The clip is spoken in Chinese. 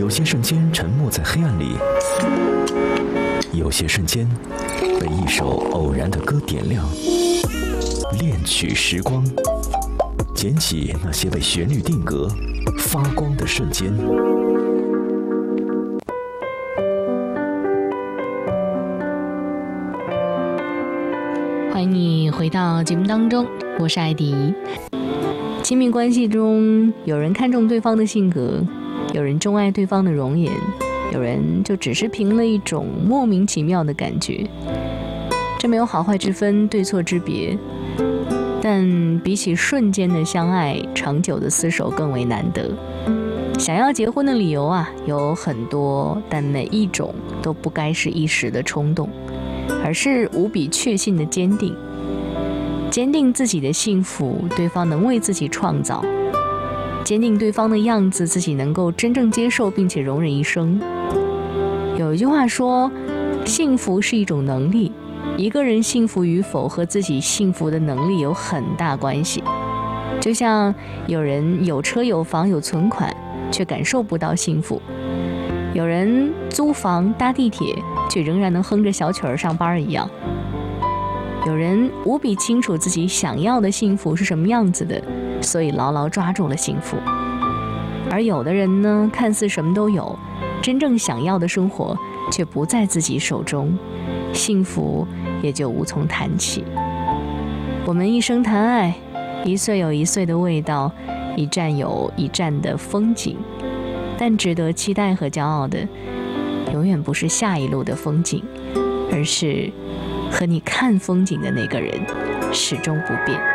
有些瞬间沉没在黑暗里，有些瞬间被一首偶然的歌点亮。恋曲时光，捡起那些被旋律定格、发光的瞬间。 欢迎你回到节目当中，我是艾迪。亲密关系中，有人看重对方的性格，有人钟爱对方的容颜，有人就只是凭了一种莫名其妙的感觉。这没有好坏之分，对错之别，但比起瞬间的相爱，长久的厮守更为难得。想要结婚的理由有很多，但每一种都不该是一时的冲动，而是无比确信的坚定。坚定自己的幸福，对方能为自己创造；坚定对方的样子，自己能够真正接受并且容忍一生。有一句话说，幸福是一种能力，一个人幸福与否和自己幸福的能力有很大关系。就像有人有车有房有存款，却感受不到幸福；有人租房搭地铁，却仍然能哼着小曲儿上班一样。有人无比清楚自己想要的幸福是什么样子的，所以牢牢抓住了幸福。而有的人呢，看似什么都有，真正想要的生活却不在自己手中，幸福也就无从谈起。我们一生谈爱，一岁有一岁的味道，一站有一站的风景，但值得期待和骄傲的，永远不是下一路的风景，而是和你看风景的那个人始终不变。